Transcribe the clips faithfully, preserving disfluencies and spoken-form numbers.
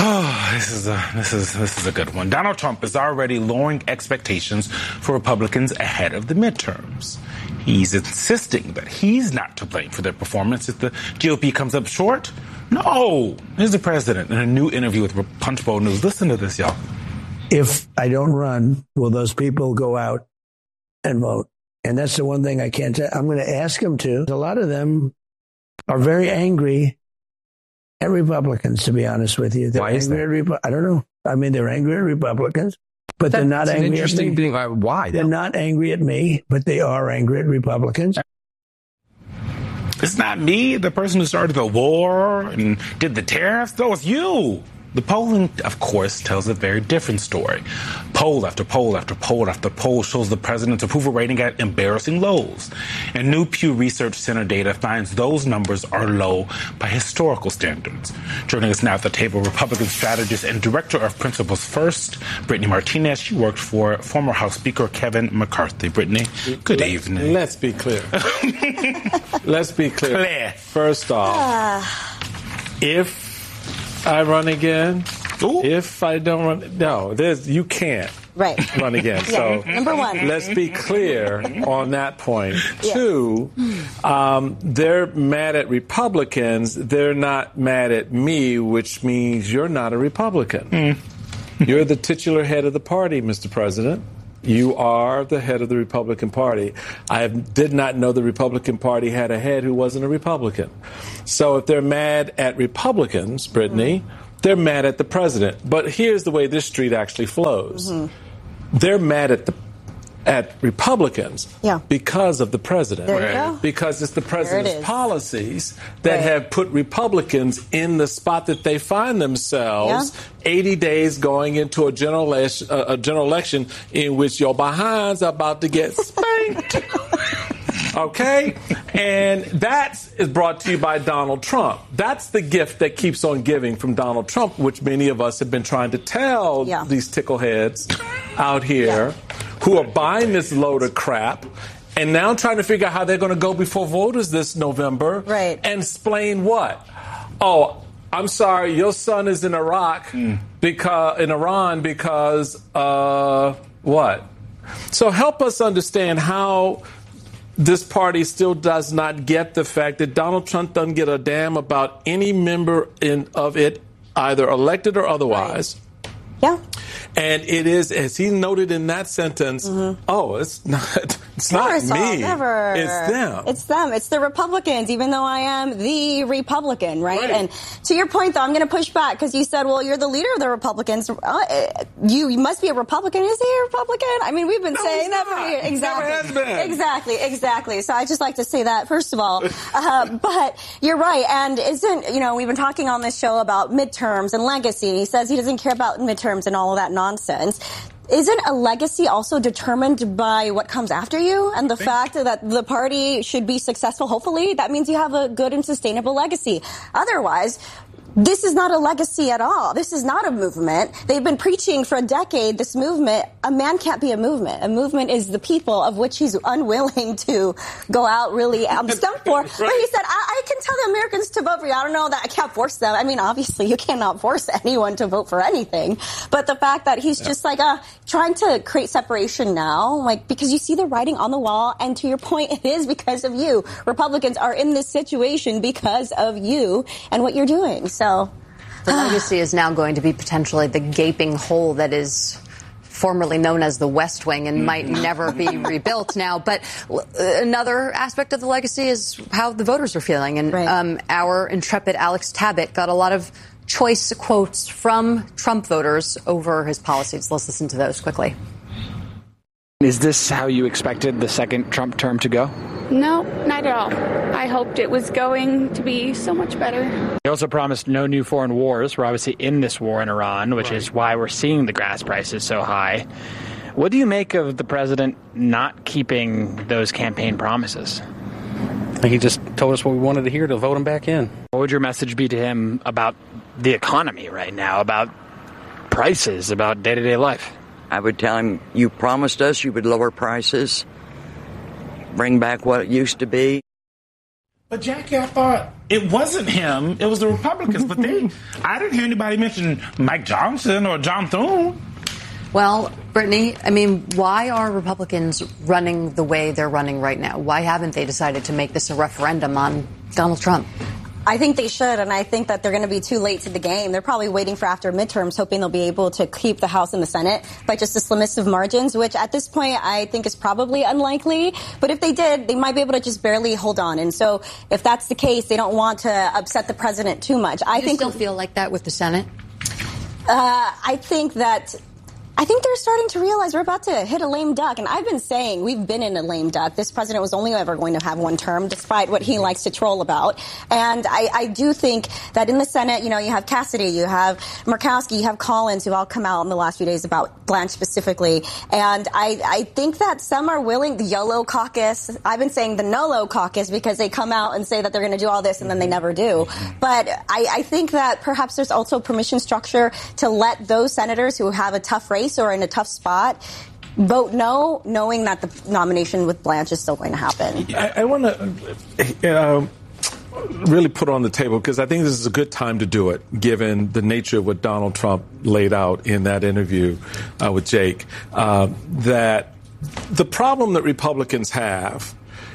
Oh, this is a this is this is a good one. Donald Trump is already lowering expectations for Republicans ahead of the midterms. He's insisting that he's not to blame for their performance if the G O P comes up short. No, here's the president in a new interview with Punch Bowl News. Listen to this, y'all. If I don't run, will those people go out and vote? And that's the one thing I can't tell. I'm going to ask them to. A lot of them are very angry at Republicans, to be honest with you. They're Why is angry that? at Repu- I don't know. I mean, they're angry at Republicans, but That's they're not an angry at interesting me. thing. Uh, Why? They're not angry at me, but they are angry at Republicans. It's not me, the person who started the war and did the tariffs. No, it's you. The polling, of course, tells a very different story. Poll after poll after poll after poll shows the president's approval rating at embarrassing lows. And new Pew Research Center data finds those numbers are low by historical standards. Joining us now at the table, Republican strategist and director of Principles First, Brittany Martinez. She worked for former House Speaker Kevin McCarthy. Brittany, good Let, evening. Let's be clear. Let's be clear. Clear. First off, Uh, if I run again, Ooh. if I don't run, no, there's you can't right. run again. Yeah, So number one. let's be clear on that point. Yeah. Two, um, they're mad at Republicans. They're not mad at me, which means you're not a Republican. Mm. You're the titular head of the party, Mister President. You are the head of the Republican Party. I did not know the Republican Party had a head who wasn't a Republican. So if they're mad at Republicans, Brittany, mm-hmm. they're mad at the president. But here's the way this street actually flows. Mm-hmm. They're mad at the at Republicans yeah. because of the president. There you go. Because it's the president's it policies that right. have put Republicans in the spot that they find themselves yeah. eighty days going into a general, election, uh, a general election in which your behinds are about to get spanked. Okay? And that is brought to you by Donald Trump. That's the gift that keeps on giving from Donald Trump, which many of us have been trying to tell yeah. these tickleheads out here yeah. who are buying this load of crap and now trying to figure out how they're going to go before voters this November right. and explain what? Oh, I'm sorry, your son is in Iraq, mm. because in Iran because, uh, what? So help us understand how this party still does not get the fact that Donald Trump doesn't give a damn about any member in, of it, either elected or otherwise. Right. Yeah. And it is, as he noted in that sentence, mm-hmm. oh, it's not, it's not me. Never. It's them. It's them. It's the Republicans, even though I am the Republican, right? right. And to your point, though, I'm going to push back because you said, well, you're the leader of the Republicans. Uh, you, you must be a Republican. Is he a Republican? I mean, we've been no, saying that for years. Exactly. Never has been. Exactly. Exactly. So I just like to say that, first of all. uh, but you're right. And isn't, you know, we've been talking on this show about midterms and legacy. He says he doesn't care about midterms and all of that nonsense. Isn't a legacy also determined by what comes after you and the fact that the party should be successful? Hopefully, that means you have a good and sustainable legacy. Otherwise, this is not a legacy at all. This is not a movement. They've been preaching for a decade this movement. A man can't be a movement. A movement is the people, of which he's unwilling to go out really um, stump for. Right. But he said, I, I can tell the Americans to vote for you. I don't know that I can't force them. I mean, obviously, you cannot force anyone to vote for anything. But the fact that he's yeah. just like uh, trying to create separation now, like because you see the writing on the wall. And to your point, it is because of you. Republicans are in this situation because of you and what you're doing. So the legacy is now going to be potentially the gaping hole that is formerly known as the West Wing and might never be rebuilt now. But another aspect of the legacy is how the voters are feeling. And right. um, our intrepid Alex Tabbitt got a lot of choice quotes from Trump voters over his policies. Let's listen to those quickly. Is this how you expected the second Trump term to go? No, not at all. I hoped it was going to be so much better. He also promised no new foreign wars. We're obviously in this war in Iran, which right. is why we're seeing the gas prices so high. What do you make of the president not keeping those campaign promises? I think he just told us what we wanted to hear to vote him back in. What would your message be to him about the economy right now, about prices, about day-to-day life? I would tell him, you promised us you would lower prices, bring back what it used to be. But Jackie, I thought it wasn't him. It was the Republicans. But they, I didn't hear anybody mention Mike Johnson or John Thune. Well, Brittany, I mean, why are Republicans running the way they're running right now? Why haven't they decided to make this a referendum on Donald Trump? I think they should, and I think that they're going to be too late to the game. They're probably waiting for after midterms, hoping they'll be able to keep the House and the Senate by just the slimmest of margins, which at this point I think is probably unlikely. But if they did, they might be able to just barely hold on. And so if that's the case, they don't want to upset the president too much. I Do you think still feel like that with the Senate? Uh, I think that... I think they're starting to realize we're about to hit a lame duck. And I've been saying we've been in a lame duck. This president was only ever going to have one term, despite what he likes to troll about. And I, I do think that in the Senate, you know, you have Cassidy, you have Murkowski, you have Collins, who all come out in the last few days about Blanche specifically. And I, I think that some are willing, the YOLO caucus, I've been saying the NOLO caucus because they come out and say that they're going to do all this and then they never do. But I, I think that perhaps there's also permission structure to let those senators who have a tough race or in a tough spot vote no, knowing that the nomination with Blanche is still going to happen. I, I want to uh, really put on the table, because I think this is a good time to do it, given the nature of what Donald Trump laid out in that interview uh, with Jake, uh, that the problem that Republicans have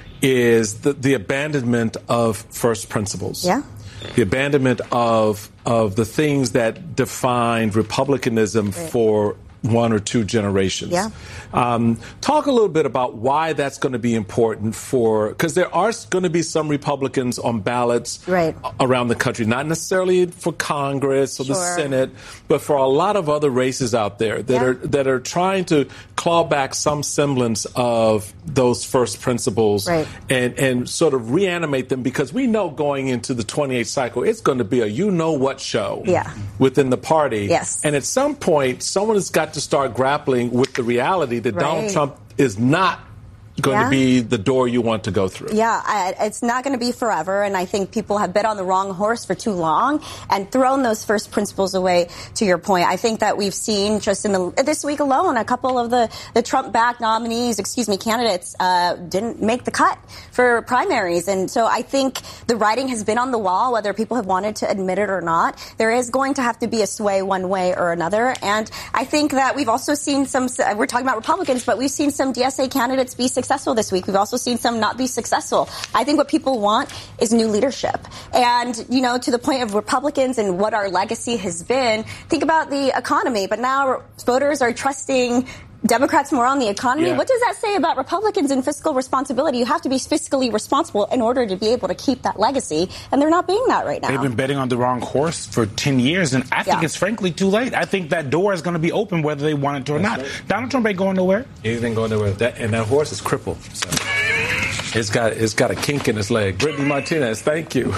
is the, the abandonment of first principles. Yeah. The abandonment of of the things that defined republicanism right. for one or two generations. Yeah. Um, talk a little bit about why that's going to be important for, because there are going to be some Republicans on ballots right. around the country, not necessarily for Congress or sure. the Senate, but for a lot of other races out there that yeah. are that are trying to claw back some semblance of those first principles right. and, and sort of reanimate them, because we know going into the twenty-eighth cycle, it's going to be a you-know-what show yeah. within the party. Yes. And at some point, someone has got to start grappling with the reality that right. Donald Trump is not going yeah. to be the door you want to go through. Yeah, I, it's not going to be forever, and I think people have bet on the wrong horse for too long and thrown those first principles away, to your point. I think that we've seen just in the, this week alone, a couple of the, the Trump-backed nominees, excuse me, candidates, uh, didn't make the cut for primaries. And so I think the writing has been on the wall, whether people have wanted to admit it or not. There is going to have to be a sway one way or another. And I think that we've also seen some, we're talking about Republicans, but we've seen some D S A candidates be successful. successful this week. We've also seen some not be successful. I think what people want is new leadership. And, you know, to the point of Republicans and what our legacy has been, think about the economy. But now voters are trusting Democrats more on the economy. Yeah. What does that say about Republicans and fiscal responsibility? You have to be fiscally responsible in order to be able to keep that legacy, and they're not being that right now. They've been betting on the wrong horse for ten years, and I think yeah. it's frankly too late. I think that door is going to be open whether they want it to or That's not. right. Donald Trump ain't going nowhere. He ain't going nowhere. That, and that horse is crippled. So. It's got it's got a kink in its leg. Brittany Martinez, thank you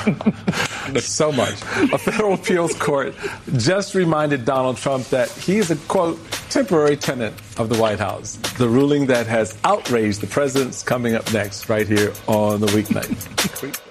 so much. A federal appeals court just reminded Donald Trump that he is a, quote, temporary tenant of the White House. The ruling that has outraged the president's coming up next right here on the weeknight.